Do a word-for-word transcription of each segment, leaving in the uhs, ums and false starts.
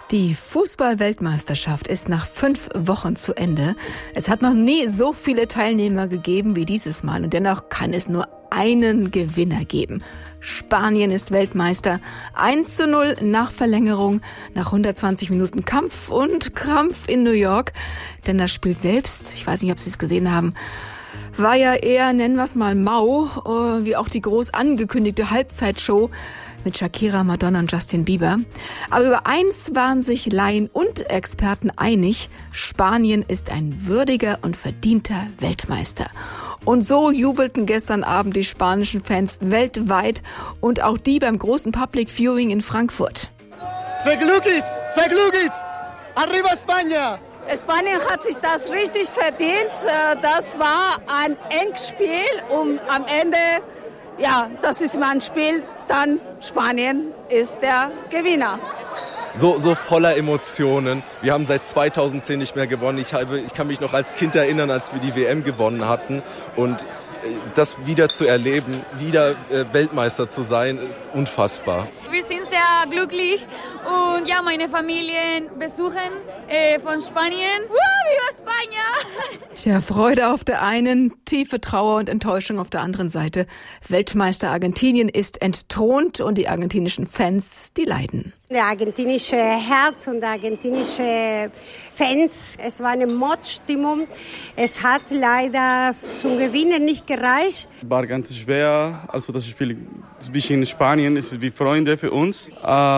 Die Fußball-Weltmeisterschaft ist nach fünf Wochen zu Ende. Es hat noch nie so viele Teilnehmer gegeben wie dieses Mal und dennoch kann es nur einen Gewinner geben. Spanien ist Weltmeister. eins zu null nach Verlängerung, nach hundertzwanzig Minuten Kampf und Krampf in New York. Denn das Spiel selbst, ich weiß nicht, ob Sie es gesehen haben, war ja eher, nennen wir es mal, mau, wie auch die groß angekündigte Halbzeitshow mit Shakira, Madonna und Justin Bieber. Aber über eins waren sich Laien und Experten einig: Spanien ist ein würdiger und verdienter Weltmeister. Und so jubelten gestern Abend die spanischen Fans weltweit und auch die beim großen Public Viewing in Frankfurt. Segluquis, Segluquis, arriba España! Spanien hat sich das richtig verdient. Das war ein Endspiel und am Ende, ja, das ist mal ein Spiel, dann Spanien ist der Gewinner. So, so voller Emotionen. Wir haben seit zweitausendzehn nicht mehr gewonnen. Ich, habe, ich kann mich noch als Kind erinnern, als wir die W M gewonnen hatten. Und das wieder zu erleben, wieder äh, Weltmeister zu sein, unfassbar. Wir sind sehr glücklich und ja, meine Familien besuchen äh, von Spanien. Uh, viva España! Tja, Freude auf der einen, tiefe Trauer und Enttäuschung auf der anderen Seite. Weltmeister Argentinien ist entthront und die argentinischen Fans, die leiden. Der argentinische Herz und der argentinische Fans, es war eine Mordstimmung. Es hat leider zum Gewinnen nicht gereicht. War ganz schwer, also das Spiel zwischen Spanien ist wie Freunde für uns,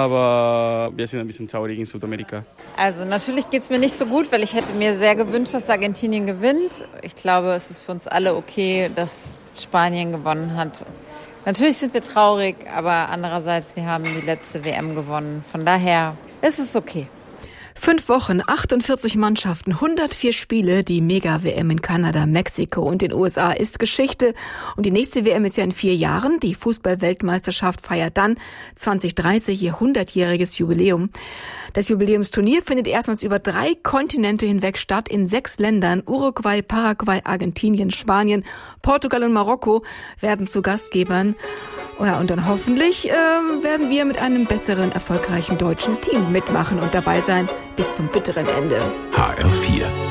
aber wir sind ein bisschen traurig in Südamerika. Also natürlich geht es mir nicht so gut, weil ich hätte mir sehr gewünscht, dass Argentinien gewinnt. Ich glaube, es ist für uns alle okay, dass Spanien gewonnen hat. Natürlich sind wir traurig, aber andererseits, wir haben die letzte W M gewonnen. Von daher ist es okay. Fünf Wochen, achtundvierzig Mannschaften, hundertvier Spiele. Die Mega-W M in Kanada, Mexiko und den U S A ist Geschichte. Und die nächste W M ist ja in vier Jahren. Die Fußball-Weltmeisterschaft feiert dann zwanzig dreißig ihr hundertjähriges Jubiläum. Das Jubiläumsturnier findet erstmals über drei Kontinente hinweg statt, in sechs Ländern. Uruguay, Paraguay, Argentinien, Spanien, Portugal und Marokko werden zu Gastgebern. Ja, und dann hoffentlich äh, werden wir mit einem besseren, erfolgreichen deutschen Team mitmachen und dabei sein bis zum bitteren Ende. H R vier